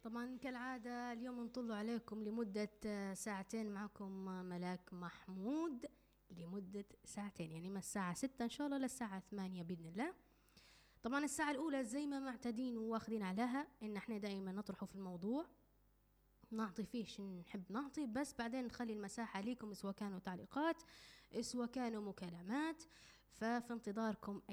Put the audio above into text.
طبعا كالعادة اليوم نطل عليكم لمدة ساعتين. معكم ملاك محمود لمدة ساعتين، يعني من الساعة 6 إن شاء الله للساعة 8 بإذن الله. طبعا الساعة الأولى زي ما معتادين واخدين عليها إن احنا دائما نطرحه في الموضوع، نعطي فيه شن نحب نعطي، بس بعدين نخلي المساحة ليكم سواء كانوا تعليقات سواء كانوا مكالمات. ففي انتظاركم